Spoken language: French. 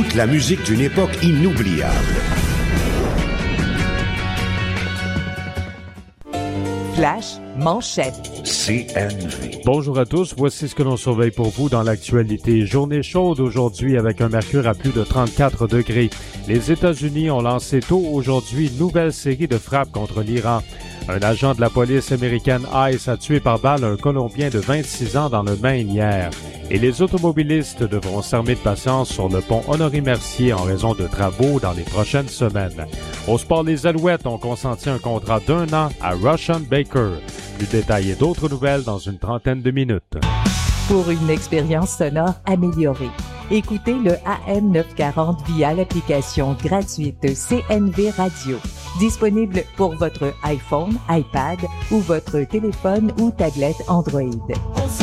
La musique d'une époque inoubliable. Flash manchette. CNV. Bonjour à tous, voici ce que l'on surveille pour vous dans l'actualité. Journée chaude aujourd'hui avec un mercure à plus de 34 degrés. Les États-Unis ont lancé tôt aujourd'hui une nouvelle série de frappes contre l'Iran. Un agent de la police américaine ICE a tué par balle un Colombien de 26 ans dans le Maine hier. Et les automobilistes devront s'armer de patience sur le pont Honoré-Mercier en raison de travaux dans les prochaines semaines. Au sport, les Alouettes ont consenti un contrat d'1 an à Russian Baker. Plus de détails et d'autres nouvelles dans une trentaine de minutes. Pour une expérience sonore améliorée, écoutez le AM 940 via l'application gratuite CNV Radio. Disponible pour votre iPhone, iPad ou votre téléphone ou tablette Android.